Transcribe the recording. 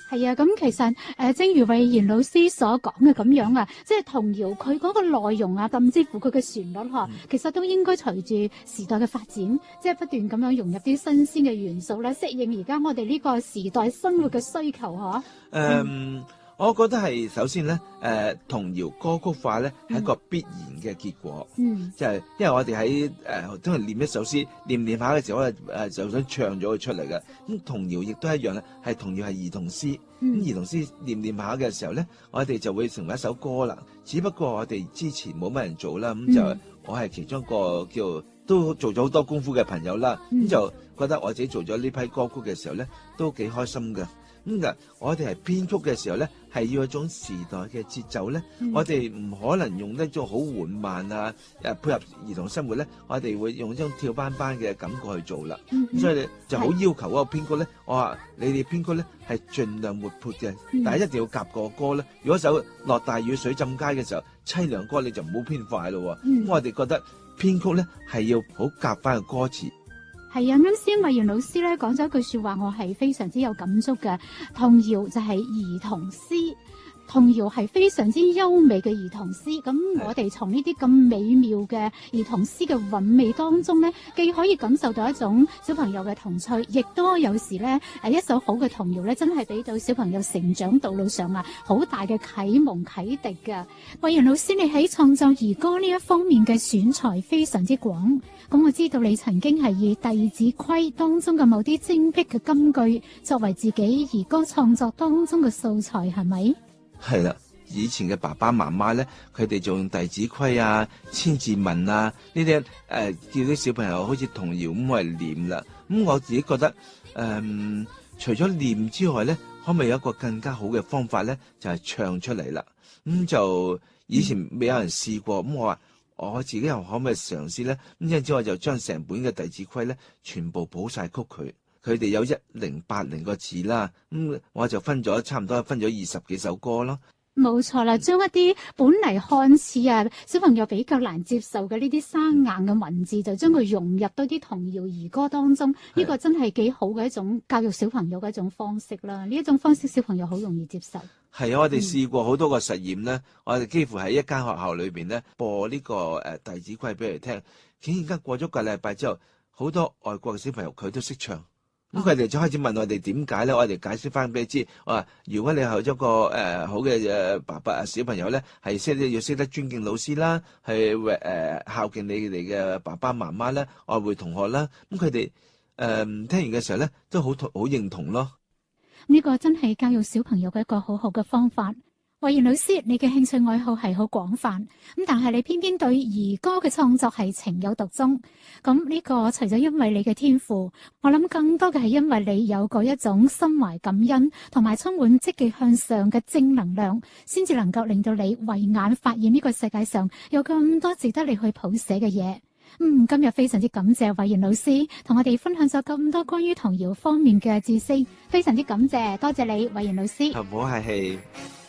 係啊，咁其實正如慧賢老師所講嘅咁樣啊，即係童謠佢嗰個內容啊，甚至乎佢嘅旋律其實都應該隨住時代嘅發展，即係不斷咁樣融入啲新鮮嘅元素咧，適應而家我哋呢個時代生活嘅需求我覺得係首先咧，童謠歌曲化咧係一個必然嘅結果。就係因為我哋喺都係念一首詩，念下嘅時候，我就想唱咗佢出嚟嘅。咁童謠亦都一樣咧，係童謠係兒童詩。咁兒童詩念下嘅時候咧，我哋就會成為一首歌啦。只不過我哋之前冇乜人做啦，咁就我係其中一個都做咗好多功夫嘅朋友啦。咁就覺得我自己做咗呢批歌曲嘅時候咧，都幾開心嘅。我哋係編曲嘅時候咧，係要一種時代嘅節奏咧。我哋唔可能用一種好緩慢配合兒童生活咧，我哋會用一種跳班班嘅感覺去做啦。所以就好要求嗰個編曲咧，我話你哋編曲咧係盡量活潑嘅，但係一定要夾個歌咧。如果首落大雨水浸街嘅時候凄涼歌，你就唔好編快咯。咁我哋覺得編曲咧係要好夾翻個歌詞。 係啊，啱先慧賢老師咧講咗一句說話，我係非常之有感觸嘅。童謠就係兒童詩，童謠係非常之優美嘅兒童詩。咁我哋從呢啲咁美妙嘅兒童詩嘅韻味當中咧，既可以感受到一種小朋友嘅童趣，亦都有時咧一首好嘅童謠咧，真係俾到小朋友成長道路上好大嘅啟蒙啟迪嘅。慧賢老師，你喺創作兒歌呢一方面嘅選材非常之廣。咁我知道你曾經係以《弟子規》當中嘅某啲精闢嘅金句作為自己兒歌創作當中嘅素材，係咪？ 係啦，以前嘅爸爸媽媽咧，佢哋就用《弟子規》啊、千字文啊呢啲叫啲小朋友好似童謠咁嚟念啦。咁我自己覺得除咗念之外咧，可唔可以有一個更加好嘅方法咧？就係唱出嚟啦。咁就以前未有人試過，咁我話我自己又可唔可以嘗試咧？咁因此我就將成本嘅《弟子規》咧全部譜晒曲佢。佢哋有1080個字啦，咁我就差唔多分咗20幾首歌咯。 冇錯啦，將一啲本嚟看似小朋友比較難接受嘅呢啲生硬嘅文字，就將佢融入到啲童謠兒歌當中。呢個真係幾好嘅一種教育小朋友嘅一種方式啦。呢一種方式小朋友好容易接受。 係啊，我哋試過好多個實驗咧，我哋幾乎喺一間學校裏邊咧播呢個弟子規俾佢聽。竟然間過咗個禮拜之後，好多外國嘅小朋友佢都識唱。咁佢哋就開始問我哋點解咧？我哋解釋翻俾你知，我話如果你係一個好嘅爸爸小朋友咧，係要識得尊敬老師啦，係孝敬你哋嘅爸爸媽媽啦，愛護同學啦。咁佢哋聽完嘅時候咧，都好認同咯。 呢個真係教育小朋友嘅一個好好嘅方法。慧賢老師，你嘅興趣愛好係好廣泛，咁但係你偏偏對兒歌嘅創作係情有獨鍾。咁呢個除咗因為你嘅天賦，我諗更多嘅係因為你有過一種心懷感恩同埋充滿積極向上嘅正能量，先至能夠令到你慧眼發現呢個世界上有咁多值得你去譜寫嘅嘢。今日非常之感謝慧賢老師同我哋分享咗咁多關於童謠方面嘅知識，非常之感謝，多謝你慧賢老師。 唔好客氣。